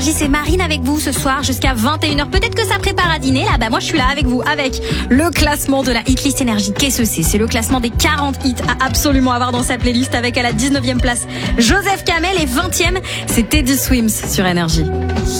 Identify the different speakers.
Speaker 1: Énergie, c'est Marine avec vous ce soir jusqu'à 21h. Peut-être que ça prépare à dîner. Là, moi je suis là avec vous avec le classement de la Hitlist Énergie. Qu'est-ce que c'est ? C'est le classement des 40 hits à absolument avoir dans sa playlist, avec à la 19e place Joseph Kamel et 20e, c'est Teddy Swims sur Énergie.